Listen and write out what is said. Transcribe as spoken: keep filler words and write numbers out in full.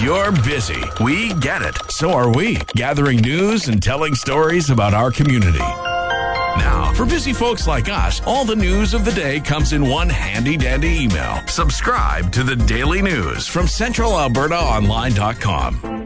You're busy. We get it. So are we, gathering news and telling stories about our community. Now, for busy folks like us, all the news of the day comes in one handy-dandy email. Subscribe to the Daily News from Central Alberta Online dot com.